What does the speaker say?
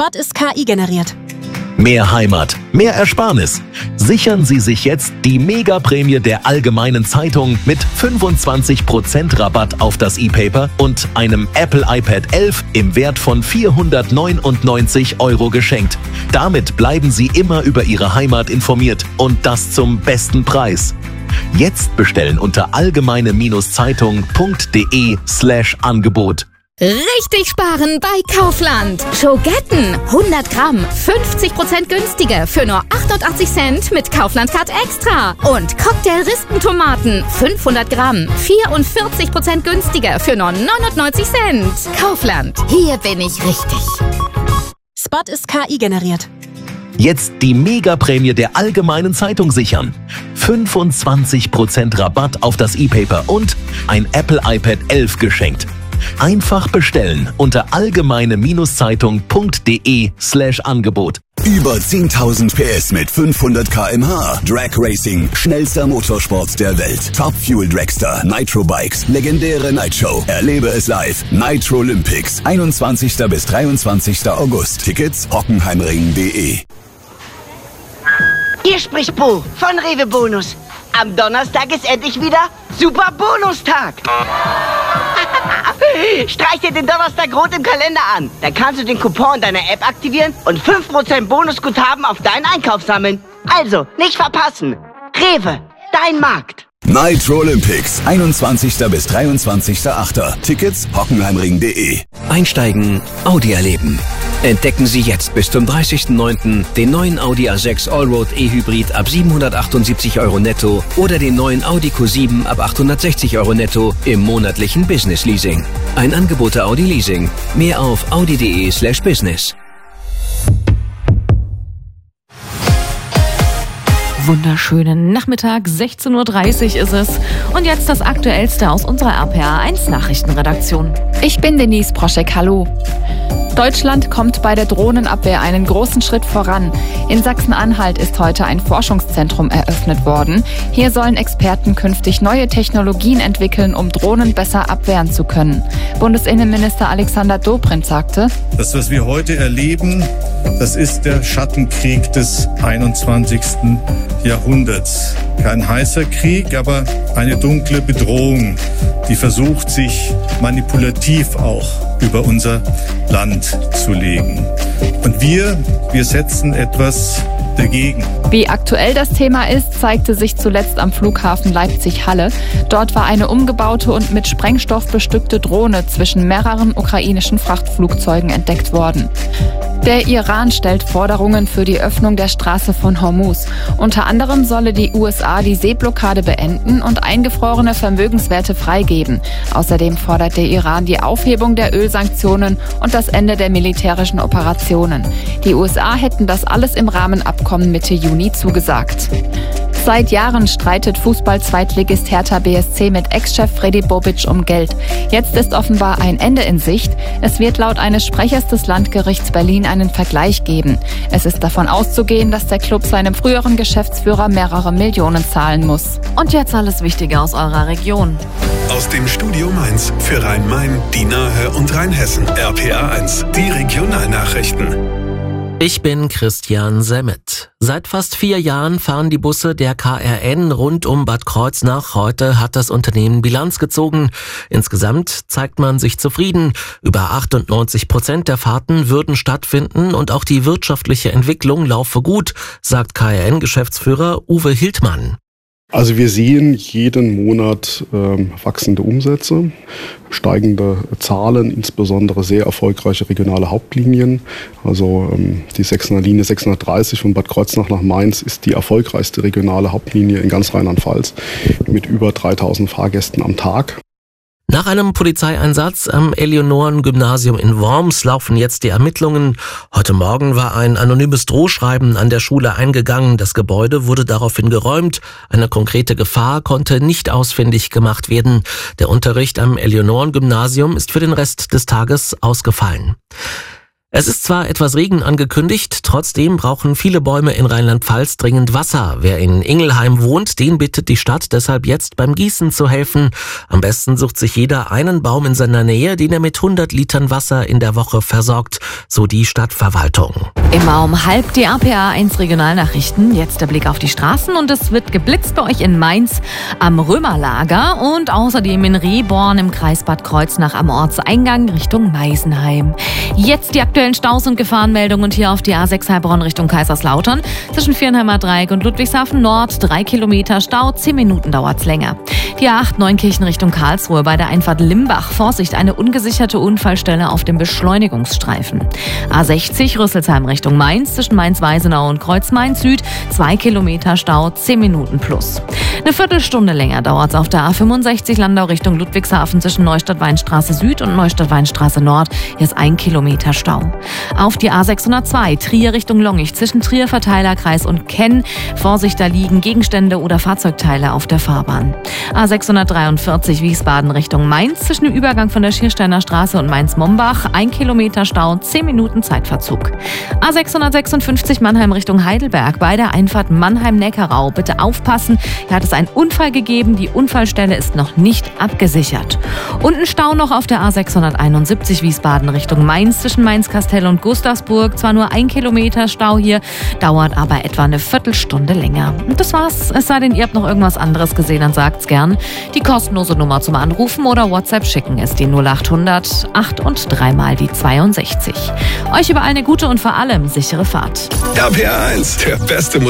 Spot ist KI generiert. Mehr Heimat, mehr Ersparnis. Sichern Sie sich jetzt die Mega-Prämie der Allgemeinen Zeitung mit 25% Rabatt auf das E-Paper und einem Apple iPad 11 im Wert von 499 € geschenkt. Damit bleiben Sie immer über Ihre Heimat informiert und das zum besten Preis. Jetzt bestellen unter allgemeine-zeitung.de/Angebot. Richtig sparen bei Kaufland. Schogetten 100 Gramm, 50% günstiger für nur 88 Cent mit Kaufland Card Extra. Und Cocktail-Rispentomaten 500 Gramm, 44% günstiger für nur 99 Cent. Kaufland, hier bin ich richtig. Spot ist KI generiert. Jetzt die Mega-Prämie der Allgemeinen Zeitung sichern. 25% Rabatt auf das E-Paper und ein Apple iPad 11 geschenkt. Einfach bestellen unter allgemeine-zeitung.de/Angebot. Über 10.000 PS mit 500 km/h. Drag Racing, schnellster Motorsport der Welt. Top Fuel Dragster, Nitro Bikes, legendäre Nightshow. Erlebe es live. Nitro Olympics, 21. bis 23. August. Tickets hockenheimring.de. Hier spricht Bo von Rewe Bonus. Am Donnerstag ist endlich wieder Super Bonustag. Streich dir den Donnerstag rot im Kalender an. Da kannst du den Coupon in deiner App aktivieren und 5% Bonusguthaben auf deinen Einkauf sammeln. Also, nicht verpassen. Rewe, dein Markt. Nitro Olympics, 21. bis 23.8. Tickets hockenheimring.de. Einsteigen, Audi erleben. Entdecken Sie jetzt bis zum 30.09. den neuen Audi A6 Allroad E-Hybrid ab 778 € netto oder den neuen Audi Q7 ab 860 € netto im monatlichen Business Leasing. Ein Angebot der Audi Leasing. Mehr auf audi.de/business. Wunderschönen Nachmittag, 16:30 Uhr ist es. Und jetzt das Aktuellste aus unserer RPA1 Nachrichtenredaktion. Ich bin Denise Proschek, hallo. Deutschland kommt bei der Drohnenabwehr einen großen Schritt voran. In Sachsen-Anhalt ist heute ein Forschungszentrum eröffnet worden. Hier sollen Experten künftig neue Technologien entwickeln, um Drohnen besser abwehren zu können. Bundesinnenminister Alexander Dobrindt sagte: Das, was wir heute erleben, das ist der Schattenkrieg des 21. Jahrhunderts. Kein heißer Krieg, aber eine dunkle Bedrohung, die versucht, sich manipulativ auch über unser Land zu legen. Und wir setzen etwas dagegen. Wie aktuell das Thema ist, zeigte sich zuletzt am Flughafen Leipzig-Halle. Dort war eine umgebaute und mit Sprengstoff bestückte Drohne zwischen mehreren ukrainischen Frachtflugzeugen entdeckt worden. Der Iran stellt Forderungen für die Öffnung der Straße von Hormuz. Unter anderem solle die USA die Seeblockade beenden und eingefrorene Vermögenswerte freigeben. Außerdem fordert der Iran die Aufhebung der Ölsanktionen und das Ende der militärischen Operationen. Die USA hätten das alles im Rahmenabkommen Mitte Juni zugesagt. Seit Jahren streitet Fußball-Zweitligist Hertha BSC mit Ex-Chef Freddy Bobic um Geld. Jetzt ist offenbar ein Ende in Sicht. Es wird laut eines Sprechers des Landgerichts Berlin einen Vergleich geben. Es ist davon auszugehen, dass der Club seinem früheren Geschäftsführer mehrere Millionen zahlen muss. Und jetzt alles Wichtige aus eurer Region. Aus dem Studio Mainz für Rhein-Main, die Nahe und Rheinhessen. RPA1, die Regionalnachrichten. Ich bin Christian Semmet. Seit fast 4 Jahren fahren die Busse der KRN rund um Bad Kreuznach. Heute hat das Unternehmen Bilanz gezogen. Insgesamt zeigt man sich zufrieden. Über 98% der Fahrten würden stattfinden und auch die wirtschaftliche Entwicklung laufe gut, sagt KRN-Geschäftsführer Uwe Hildmann. Also wir sehen jeden Monat wachsende Umsätze, steigende Zahlen, insbesondere sehr erfolgreiche regionale Hauptlinien. Also die 6er Linie 630 von Bad Kreuznach nach Mainz ist die erfolgreichste regionale Hauptlinie in ganz Rheinland-Pfalz mit über 3000 Fahrgästen am Tag. Nach einem Polizeieinsatz am Eleonoren-Gymnasium in Worms laufen jetzt die Ermittlungen. Heute Morgen war ein anonymes Drohschreiben an der Schule eingegangen. Das Gebäude wurde daraufhin geräumt. Eine konkrete Gefahr konnte nicht ausfindig gemacht werden. Der Unterricht am Eleonoren-Gymnasium ist für den Rest des Tages ausgefallen. Es ist zwar etwas Regen angekündigt, trotzdem brauchen viele Bäume in Rheinland-Pfalz dringend Wasser. Wer in Ingelheim wohnt, den bittet die Stadt deshalb jetzt beim Gießen zu helfen. Am besten sucht sich jeder einen Baum in seiner Nähe, den er mit 100 Litern Wasser in der Woche versorgt, so die Stadtverwaltung. Immer um 12:30 die RPA 1 Regionalnachrichten. Jetzt der Blick auf die Straßen und es wird geblitzt bei euch in Mainz am Römerlager und außerdem in Rehborn im Kreis Bad Kreuznach am Ortseingang Richtung Meisenheim. Jetzt die aktuellen Staus- und Gefahrenmeldungen und hier auf die A6 Heilbronn Richtung Kaiserslautern. Zwischen Viernheimer Dreieck und Ludwigshafen Nord 3 Kilometer Stau, 10 Minuten dauert's länger. Die A8 Neunkirchen Richtung Karlsruhe bei der Einfahrt Limbach. Vorsicht, eine ungesicherte Unfallstelle auf dem Beschleunigungsstreifen. A60 Rüsselsheim Richtung Mainz zwischen Mainz-Weisenau und Kreuz-Mainz Süd 2 Kilometer Stau, 10 Minuten plus. Eine Viertelstunde länger dauert's auf der A65 Landau Richtung Ludwigshafen zwischen Neustadt-Weinstraße Süd und Neustadt-Weinstraße Nord. Hier ist 1 Kilometer Stau. Auf die A602 Trier Richtung Longich zwischen Trier Verteilerkreis und Kenn. Vorsicht, da liegen Gegenstände oder Fahrzeugteile auf der Fahrbahn. A643 Wiesbaden Richtung Mainz zwischen dem Übergang von der Schiersteiner Straße und Mainz-Mombach 1 Kilometer Stau, 10 Minuten Zeitverzug. A656 Mannheim Richtung Heidelberg bei der Einfahrt Mannheim-Neckarau. Bitte aufpassen, hier hat es einen Unfall gegeben, die Unfallstelle ist noch nicht abgesichert. Und ein Stau noch auf der A671 Wiesbaden Richtung Mainz zwischen Mainz-Kastell und Gustavsburg. Zwar nur 1 Kilometer Stau hier, dauert aber etwa eine Viertelstunde länger. Und das war's. Es sei denn, ihr habt noch irgendwas anderes gesehen, dann sagt's gern. Die kostenlose Nummer zum Anrufen oder WhatsApp schicken ist die 0800 8 und 3 mal die 62. Euch überall eine gute und vor allem sichere Fahrt. RPA 1, der beste